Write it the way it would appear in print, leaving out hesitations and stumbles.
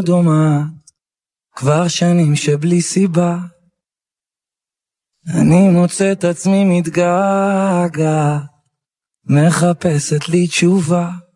לא דומה, כבר שנים שבלי סיבה אני מוצא את עצמי מתגעגע, מחפשת לי תשובה.